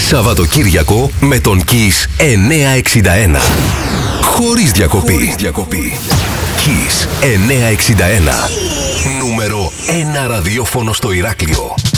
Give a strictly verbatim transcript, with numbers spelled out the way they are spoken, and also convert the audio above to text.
Σαββατοκύριακο με τον Kiss εννιακόσια εξήντα ένα. Χωρίς διακοπή. Χωρίς διακοπή. Kiss εννιακόσια εξήντα ένα. Νούμερο ένα ραδιόφωνο στο Ηράκλειο.